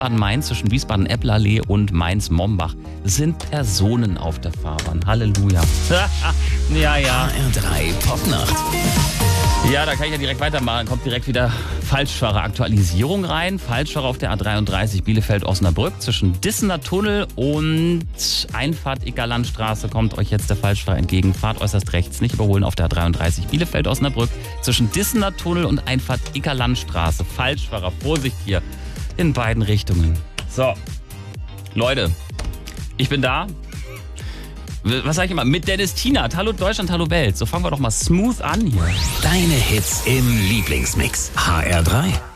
Mainz zwischen Wiesbaden-Epplerlee und Mainz-Mombach sind Personen auf der Fahrbahn. Halleluja. Ja. HR3 Popnacht. Ja, da kann ich ja direkt weitermachen. Kommt direkt wieder Falschfahrer-Aktualisierung rein. Falschfahrer auf der A33 Bielefeld-Osnabrück zwischen Dissener Tunnel und Einfahrt Ickerlandstraße kommt euch jetzt der Falschfahrer entgegen. Fahrt äußerst rechts, nicht überholen auf der A33 Bielefeld-Osnabrück zwischen Dissener Tunnel und Einfahrt Ickerlandstraße. Falschfahrer, Vorsicht hier in beiden Richtungen. So, Leute, ich bin da. Was sag ich immer? Mit Dennis Tienert. Hallo Deutschland, hallo Welt. So fangen wir doch mal smooth an hier. Deine Hits im Lieblingsmix. HR3.